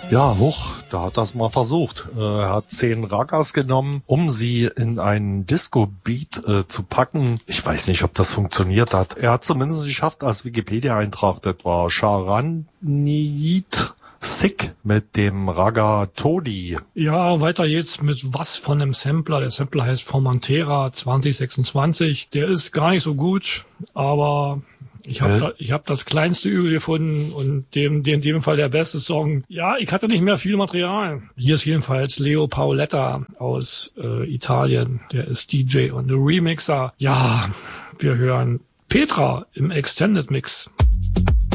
Ja, da hat das mal versucht. Er hat 10 Ragas genommen, um sie in einen Disco-Beat zu packen. Ich weiß nicht, ob das funktioniert hat. Er hat zumindest geschafft, als Wikipedia-Eintrag, das war Charanit Thick mit dem Raga Todi. Ja, weiter geht's mit was von einem Sampler. Der Sampler heißt Formentera 2026. Der ist gar nicht so gut, aber ich hab das kleinste Übel gefunden und in dem Fall der beste Song. Ja, ich hatte nicht mehr viel Material. Hier ist jedenfalls Leo Paoletta aus Italien. Der ist DJ und Remixer. Ja, wir hören Petra im Extended Mix.